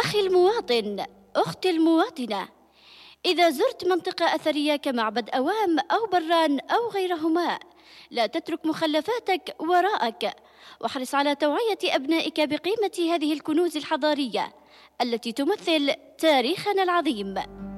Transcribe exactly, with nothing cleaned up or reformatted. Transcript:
أخي المواطن، أختي المواطنة، إذا زرت منطقة أثرية كمعبد أوام أو بران أو غيرهما، لا تترك مخلفاتك وراءك، واحرص على توعية أبنائك بقيمة هذه الكنوز الحضارية التي تمثل تاريخنا العظيم.